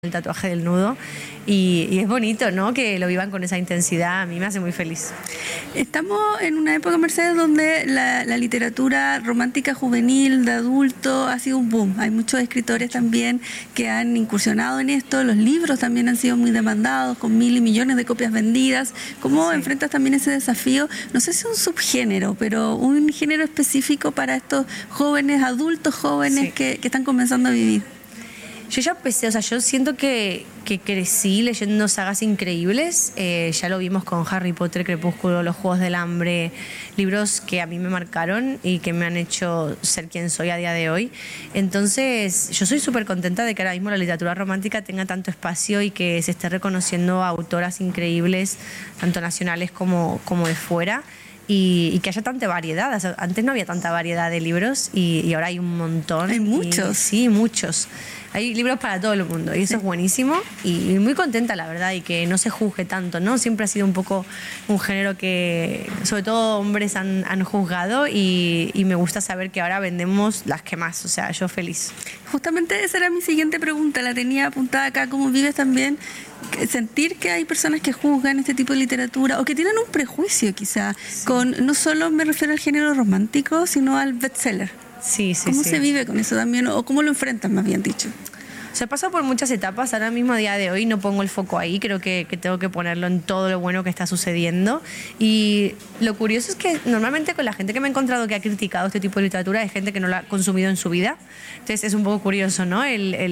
el tatuaje del nudo y es bonito, ¿no? Que lo vivan con esa intensidad, a mí me hace muy feliz. Estamos en una época, Mercedes, donde la literatura romántica juvenil, de adulto, ha sido un boom. Hay muchos escritores también que han incursionado en esto, los libros también han sido muy demandados, con 1.000 y millones de copias vendidas. ¿Cómo enfrentas también ese desafío? No sé si es un subgénero, pero un género específico para estos jóvenes, adultos jóvenes que están comenzando a vivir. Yo ya empecé, o sea, yo siento que crecí leyendo sagas increíbles. Ya lo vimos con Harry Potter, Crepúsculo, Los Juegos del Hambre, libros que a mí me marcaron y que me han hecho ser quien soy a día de hoy. Entonces, yo soy súper contenta de que ahora mismo la literatura romántica tenga tanto espacio y que se esté reconociendo a autoras increíbles, tanto nacionales como de fuera. Y que haya tanta variedad. O sea, antes no había tanta variedad de libros y ahora hay un montón. Hay muchos. Sí, muchos. Hay libros para todo el mundo y eso es buenísimo y muy contenta, la verdad, y que no se juzgue tanto, ¿no? Siempre ha sido un poco un género que, sobre todo hombres, han juzgado y me gusta saber que ahora vendemos las que más, o sea, yo feliz. Justamente esa era mi siguiente pregunta, la tenía apuntada acá. ¿Cómo vives también sentir que hay personas que juzgan este tipo de literatura o que tienen un prejuicio quizá con, no solo me refiero al género romántico, sino al bestseller? Sí. ¿Cómo se vive con eso también? ¿O cómo lo enfrentas, más bien dicho? O sea, paso por muchas etapas. Ahora mismo, a día de hoy, no pongo el foco ahí. Creo que tengo que ponerlo en todo lo bueno que está sucediendo. Y lo curioso es que normalmente con la gente que me he encontrado que ha criticado este tipo de literatura es gente que no la ha consumido en su vida. Entonces es un poco curioso, ¿no?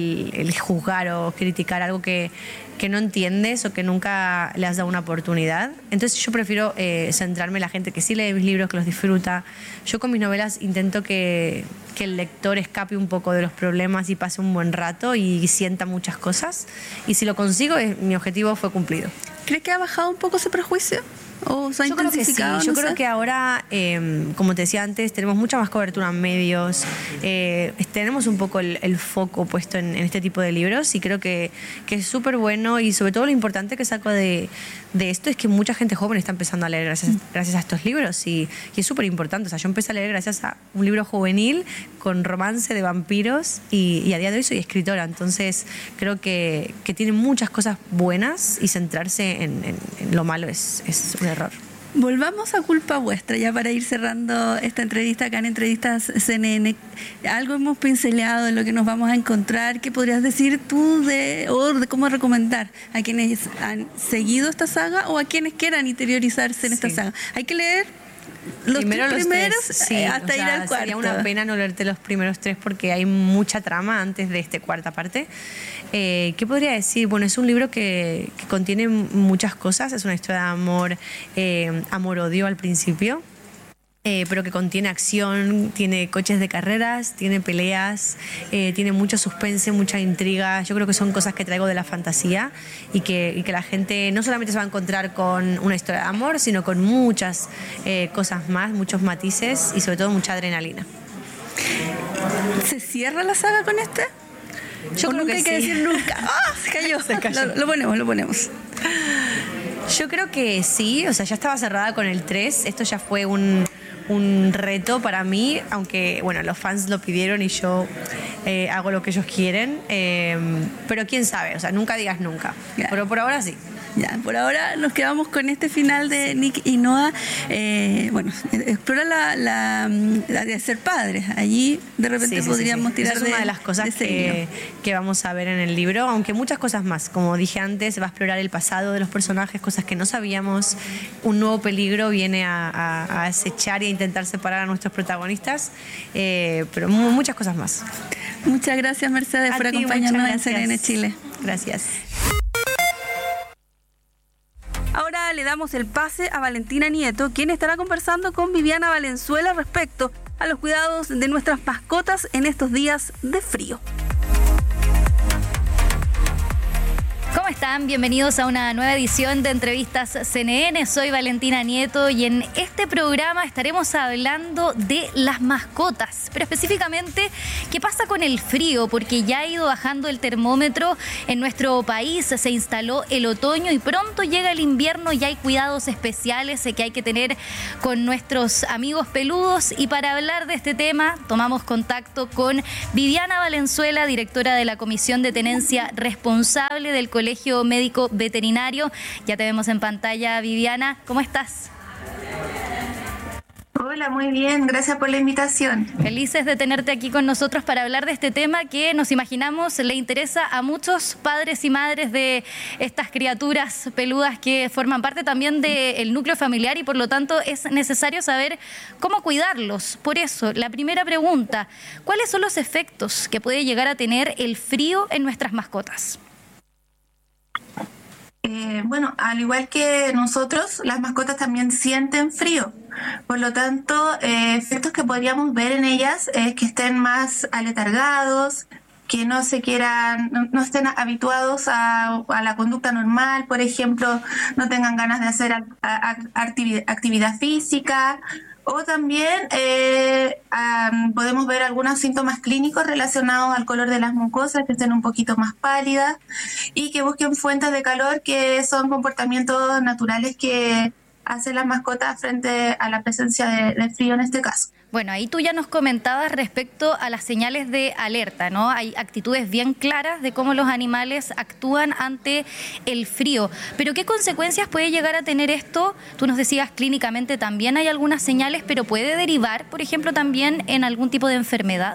El juzgar o criticar algo que no entiendes o que nunca le has dado una oportunidad. Entonces yo prefiero centrarme en la gente que sí lee mis libros, que los disfruta. Yo con mis novelas intento que el lector escape un poco de los problemas y pase un buen rato y sienta muchas cosas. Y si lo consigo, mi objetivo fue cumplido. ¿Crees que ha bajado un poco ese prejuicio? ¿O se ha intensificado? Creo que sí. Yo creo que ahora, como te decía antes, tenemos mucha más cobertura en medios, tenemos un poco el foco puesto en este tipo de libros y creo que es súper bueno y sobre todo lo importante que saco de esto es que mucha gente joven está empezando a leer gracias a estos libros y es súper importante. O sea, yo empecé a leer gracias a un libro juvenil con romance de vampiros y a día de hoy soy escritora, entonces creo que tiene muchas cosas buenas y centrarse en lo malo es un error. Volvamos a Culpa Vuestra, ya para ir cerrando esta entrevista acá en Entrevistas CNN. Algo hemos pincelado de lo que nos vamos a encontrar. ¿Qué podrías decir tú de cómo recomendar a quienes han seguido esta saga o a quienes quieran interiorizarse en esta saga? Hay que leer los primeros hasta ir al cuarto. Sería una pena no leerte los primeros 3 porque hay mucha trama antes de esta cuarta parte. ¿Qué podría decir? Bueno, es un libro que contiene muchas cosas. Es una historia de amor, amor-odio al principio. Pero que contiene acción, tiene coches de carreras, tiene peleas, tiene mucho suspense, mucha intriga. Yo creo que son cosas que traigo de la fantasía y que la gente no solamente se va a encontrar con una historia de amor, sino con muchas cosas más, muchos matices y sobre todo mucha adrenalina. ¿Se cierra la saga con este? Yo creo que hay que decir nunca. ¡Ah! Se cayó. Se cayó. Lo ponemos. Yo creo que sí, o sea, ya estaba cerrada con el 3. Esto ya fue un reto para mí, aunque, bueno, los fans lo pidieron y yo hago lo que ellos quieren. Pero quién sabe, o sea, nunca digas nunca. Yeah. Pero por ahora sí. Ya, por ahora nos quedamos con este final de Nick y Noah. Bueno, explora la de ser padres. Allí de repente podríamos tirar. Esa es una de las cosas que vamos a ver en el libro, aunque muchas cosas más. Como dije antes, se va a explorar el pasado de los personajes, cosas que no sabíamos. Un nuevo peligro viene a acechar y a intentar separar a nuestros protagonistas, pero muchas cosas más. Muchas gracias, Mercedes, por acompañarnos en CNN Chile. Gracias. Ahora le damos el pase a Valentina Nieto, quien estará conversando con Viviana Valenzuela respecto a los cuidados de nuestras mascotas en estos días de frío. ¿Cómo estás? están? Bienvenidos a una nueva edición de Entrevistas CNN. Soy Valentina Nieto y en este programa estaremos hablando de las mascotas, pero específicamente qué pasa con el frío, porque ya ha ido bajando el termómetro en nuestro país, se instaló el otoño y pronto llega el invierno y hay cuidados especiales que hay que tener con nuestros amigos peludos. Y para hablar de este tema tomamos contacto con Viviana Valenzuela, directora de la Comisión de Tenencia Responsable del Colegio Médico Veterinario. Ya te vemos en pantalla, Viviana. ¿Cómo estás? Hola, muy bien. Gracias por la invitación. Felices de tenerte aquí con nosotros para hablar de este tema que nos imaginamos le interesa a muchos padres y madres de estas criaturas peludas que forman parte también del núcleo familiar y por lo tanto es necesario saber cómo cuidarlos. Por eso, la primera pregunta, ¿cuáles son los efectos que puede llegar a tener el frío en nuestras mascotas? Bueno, al igual que nosotros, las mascotas también sienten frío. Por lo tanto, efectos que podríamos ver en ellas es que estén más aletargados, que no estén habituados a la conducta normal, por ejemplo, no tengan ganas de hacer actividad física. O también podemos ver algunos síntomas clínicos relacionados al color de las mucosas, que estén un poquito más pálidas y que busquen fuentes de calor, que son comportamientos naturales que hacen las mascotas frente a la presencia de frío en este caso. Bueno, ahí tú ya nos comentabas respecto a las señales de alerta, ¿no? Hay actitudes bien claras de cómo los animales actúan ante el frío. Pero ¿qué consecuencias puede llegar a tener esto? Tú nos decías clínicamente también hay algunas señales, pero ¿puede derivar, por ejemplo, también en algún tipo de enfermedad?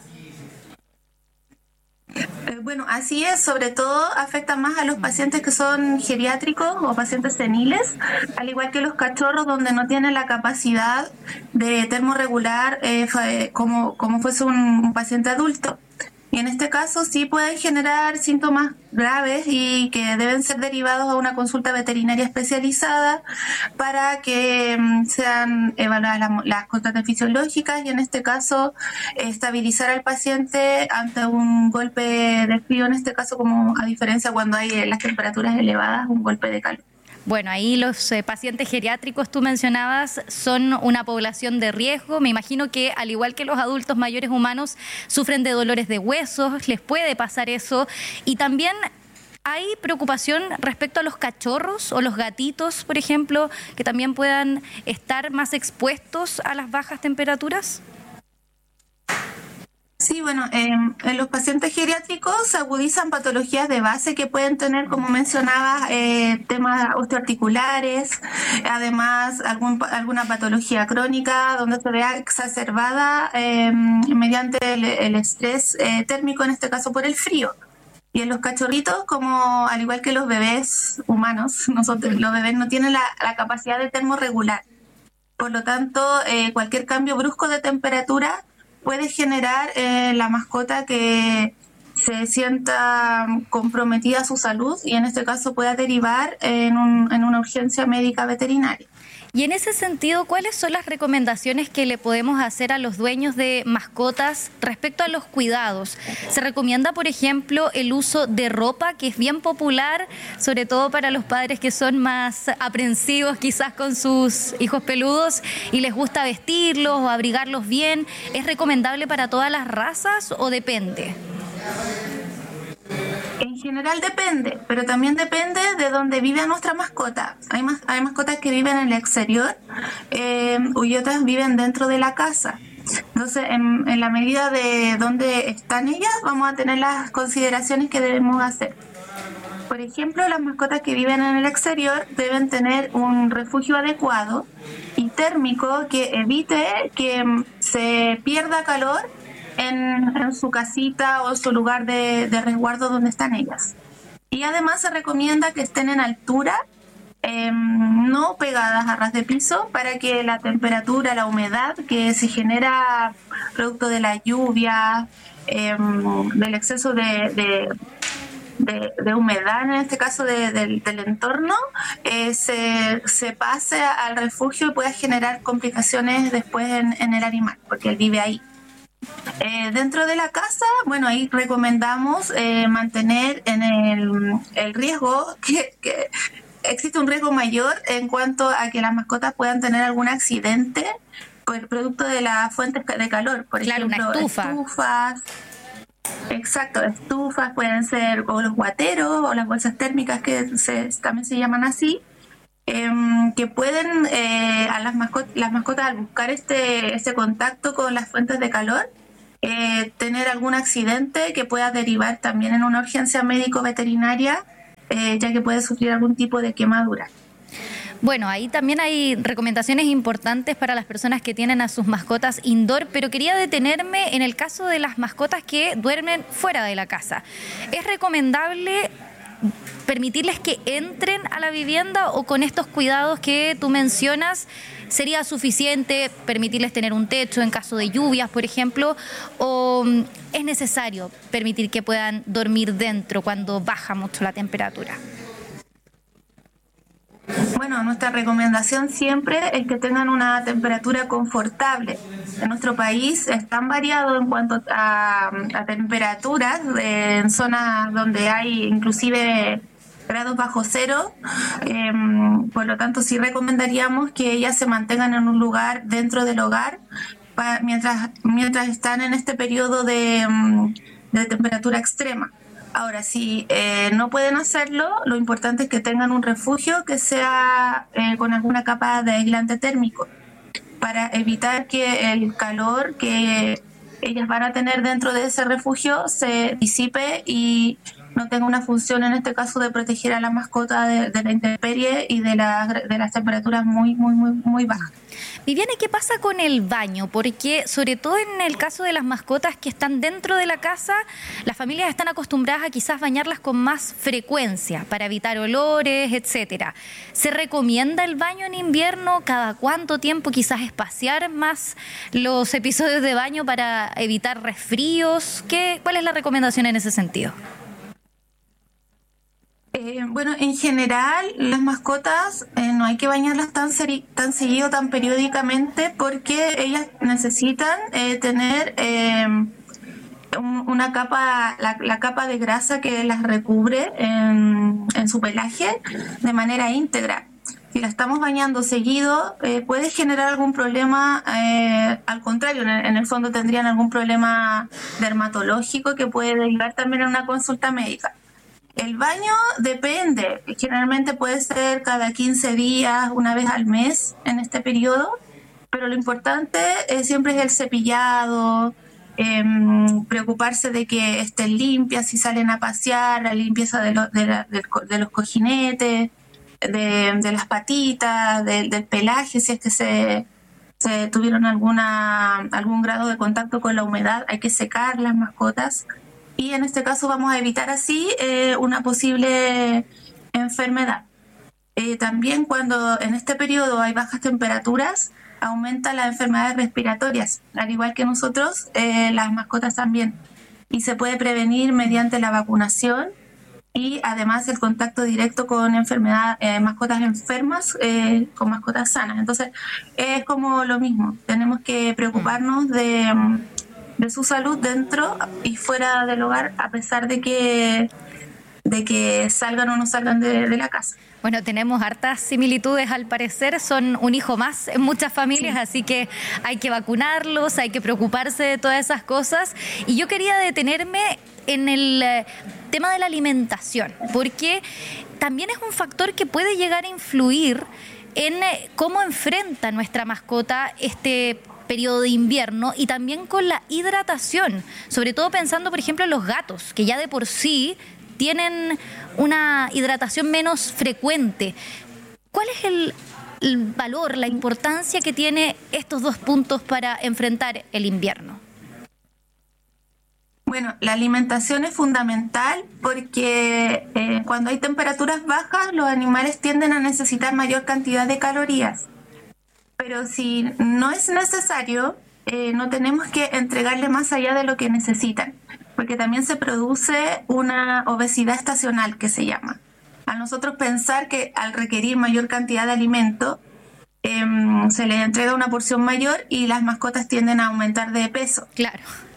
Bueno, así es, sobre todo afecta más a los pacientes que son geriátricos o pacientes seniles, al igual que los cachorros donde no tienen la capacidad de termorregular como fuese un paciente adulto. Y en este caso sí pueden generar síntomas graves y que deben ser derivados a una consulta veterinaria especializada para que sean evaluadas las constantes fisiológicas y en este caso estabilizar al paciente ante un golpe de frío, en este caso como a diferencia cuando hay las temperaturas elevadas, un golpe de calor. Bueno, ahí los pacientes geriátricos, tú mencionabas, son una población de riesgo. Me imagino que, al igual que los adultos mayores humanos, sufren de dolores de huesos, les puede pasar eso. Y también hay preocupación respecto a los cachorros o los gatitos, por ejemplo, que también puedan estar más expuestos a las bajas temperaturas. Sí, bueno, en los pacientes geriátricos se agudizan patologías de base que pueden tener, como mencionabas, temas osteoarticulares, además alguna patología crónica donde se vea exacerbada mediante el estrés térmico, en este caso por el frío. Y en los cachorritos, como al igual que los bebés humanos, los bebés no tienen la capacidad de termorregular. Por lo tanto, cualquier cambio brusco de temperatura puede generar la mascota que se sienta comprometida a su salud y en este caso pueda derivar en una urgencia médica veterinaria. Y en ese sentido, ¿cuáles son las recomendaciones que le podemos hacer a los dueños de mascotas respecto a los cuidados? Se recomienda, por ejemplo, el uso de ropa, que es bien popular, sobre todo para los padres que son más aprensivos quizás con sus hijos peludos y les gusta vestirlos o abrigarlos bien. ¿Es recomendable para todas las razas o depende? En general depende, pero también depende de dónde vive nuestra mascota. Hay mascotas que viven en el exterior y otras viven dentro de la casa. Entonces, en la medida de dónde están ellas, vamos a tener las consideraciones que debemos hacer. Por ejemplo, las mascotas que viven en el exterior deben tener un refugio adecuado y térmico que evite que se pierda calor en su casita o su lugar de resguardo donde están ellas. Y además se recomienda que estén en altura, no pegadas a ras de piso, para que la temperatura, la humedad que se genera producto de la lluvia, del exceso de humedad, en este caso del entorno, se pase al refugio y pueda generar complicaciones después en el animal, porque él vive ahí. Dentro de la casa, bueno, ahí recomendamos mantener en el riesgo que existe un riesgo mayor en cuanto a que las mascotas puedan tener algún accidente por producto de las fuentes de calor, por Claro, ejemplo, una estufa. estufas. Exacto, estufas pueden ser, o los guateros, o las bolsas térmicas que también se llaman así, que pueden, a las mascotas al buscar este contacto con las fuentes de calor, tener algún accidente que pueda derivar también en una urgencia médico-veterinaria, ya que puede sufrir algún tipo de quemadura. Bueno, ahí también hay recomendaciones importantes para las personas que tienen a sus mascotas indoor, pero quería detenerme en el caso de las mascotas que duermen fuera de la casa. ¿Es recomendable permitirles que entren a la vivienda o con estos cuidados que tú mencionas sería suficiente permitirles tener un techo en caso de lluvias, por ejemplo, o es necesario permitir que puedan dormir dentro cuando baja mucho la temperatura? Bueno, nuestra recomendación siempre es que tengan una temperatura confortable. En nuestro país es tan variado en cuanto a temperaturas, en zonas donde hay inclusive grados bajo cero, por lo tanto sí recomendaríamos que ellas se mantengan en un lugar dentro del hogar mientras están en este periodo de temperatura extrema. Ahora, si no pueden hacerlo, lo importante es que tengan un refugio que sea con alguna capa de aislante térmico para evitar que el calor que ellas van a tener dentro de ese refugio se disipe y no tenga una función, en este caso, de proteger a la mascota de la intemperie y de las temperaturas muy bajas. Viviane, ¿qué pasa con el baño? Porque sobre todo en el caso de las mascotas que están dentro de la casa, las familias están acostumbradas a quizás bañarlas con más frecuencia para evitar olores, etcétera. ¿Se recomienda el baño en invierno? ¿Cada cuánto tiempo quizás espaciar más los episodios de baño para evitar resfríos? ¿Cuál es la recomendación en ese sentido? Bueno, en general las mascotas no hay que bañarlas tan seguido, tan periódicamente, porque ellas necesitan tener una capa, la capa de grasa que las recubre en su pelaje de manera íntegra. Si la estamos bañando seguido, puede generar algún problema, al contrario, en el fondo tendrían algún problema dermatológico que puede derivar también en una consulta médica. El baño depende, generalmente puede ser cada 15 días, una vez al mes en este periodo, pero lo importante siempre es el cepillado, preocuparse de que estén limpias si salen a pasear, la limpieza de los cojinetes, de las patitas, del pelaje, si es que se tuvieron algún grado de contacto con la humedad, hay que secar las mascotas. Y en este caso vamos a evitar así una posible enfermedad. También cuando en este periodo hay bajas temperaturas, aumentan las enfermedades respiratorias, al igual que nosotros, las mascotas también. Y se puede prevenir mediante la vacunación y además el contacto directo con mascotas enfermas con mascotas sanas. Entonces es como lo mismo, tenemos que preocuparnos de su salud dentro y fuera del hogar, a pesar de que salgan o no salgan de la casa. Bueno, tenemos hartas similitudes al parecer, son un hijo más en muchas familias, sí. Así que hay que vacunarlos, hay que preocuparse de todas esas cosas. Y yo quería detenerme en el tema de la alimentación, porque también es un factor que puede llegar a influir en cómo enfrenta nuestra mascota este periodo de invierno y también con la hidratación, sobre todo pensando, por ejemplo, en los gatos, que ya de por sí tienen una hidratación menos frecuente. ¿Cuál es el valor, la importancia que tiene estos dos puntos para enfrentar el invierno? Bueno, la alimentación es fundamental porque cuando hay temperaturas bajas, los animales tienden a necesitar mayor cantidad de calorías. Pero si no es necesario, no tenemos que entregarle más allá de lo que necesitan, porque también se produce una obesidad estacional, que se llama. Al nosotros pensar que al requerir mayor cantidad de alimento, se les entrega una porción mayor y las mascotas tienden a aumentar de peso. Claro.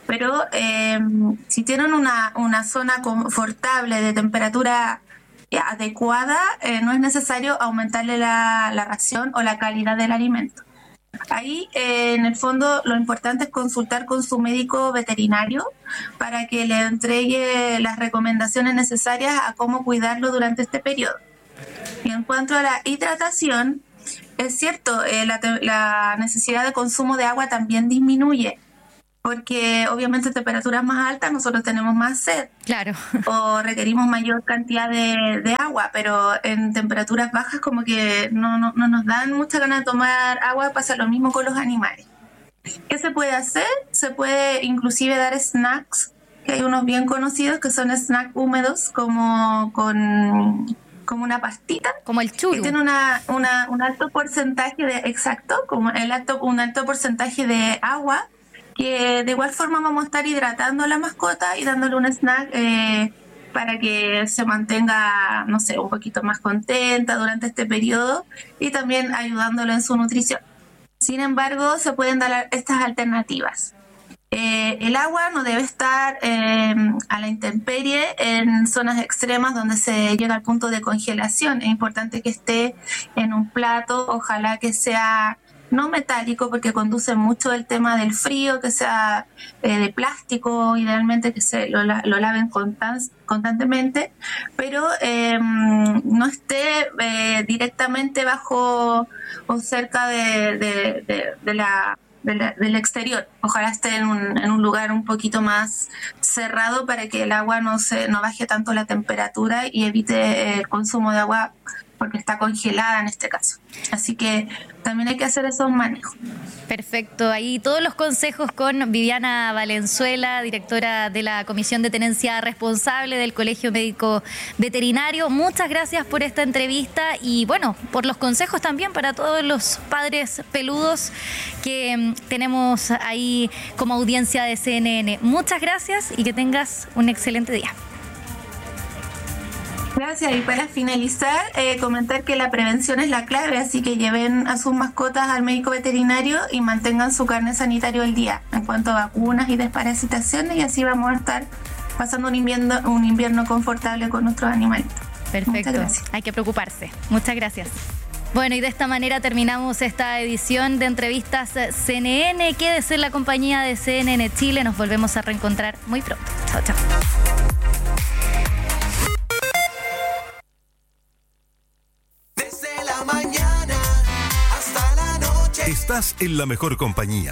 pero si tienen una zona confortable de temperatura adecuada, no es necesario aumentarle la ración o la calidad del alimento. Ahí, en el fondo, lo importante es consultar con su médico veterinario para que le entregue las recomendaciones necesarias a cómo cuidarlo durante este periodo. Y en cuanto a la hidratación, es cierto, la necesidad de consumo de agua también disminuye, porque obviamente en temperaturas más altas nosotros tenemos más sed. Claro. O requerimos mayor cantidad de agua, pero en temperaturas bajas como que no nos dan mucha ganas de tomar agua. Pasa lo mismo con los animales. ¿Qué se puede hacer? Se puede inclusive dar snacks, que hay unos bien conocidos que son snacks húmedos, como una pastita. Como el churu. Que tiene un alto porcentaje un alto porcentaje de agua, que de igual forma vamos a estar hidratando a la mascota y dándole un snack para que se mantenga, no sé, un poquito más contenta durante este periodo y también ayudándolo en su nutrición. Sin embargo, se pueden dar estas alternativas. El agua no debe estar a la intemperie en zonas extremas donde se llega al punto de congelación. Es importante que esté en un plato, ojalá que sea no metálico, porque conduce mucho el tema del frío, que sea de plástico, idealmente que lo laven constantemente, pero no esté directamente bajo o cerca del exterior. Ojalá esté en un lugar un poquito más cerrado para que el agua no baje tanto la temperatura y evite el consumo de agua porque está congelada en este caso. Así que también hay que hacer esos manejos. Perfecto. Ahí todos los consejos con Viviana Valenzuela, directora de la Comisión de Tenencia Responsable del Colegio Médico Veterinario. Muchas gracias por esta entrevista y, bueno, por los consejos también para todos los padres peludos que tenemos ahí como audiencia de CNN. Muchas gracias y que tengas un excelente día. Gracias. Y para finalizar, comentar que la prevención es la clave, así que lleven a sus mascotas al médico veterinario y mantengan su carnet sanitario al día en cuanto a vacunas y desparasitaciones, y así vamos a estar pasando un invierno confortable con nuestros animalitos. Perfecto. Hay que preocuparse. Muchas gracias. Bueno, y de esta manera terminamos esta edición de Entrevistas CNN. Quédese en la compañía de CNN Chile. Nos volvemos a reencontrar muy pronto. Chao, chao. Estás en la mejor compañía.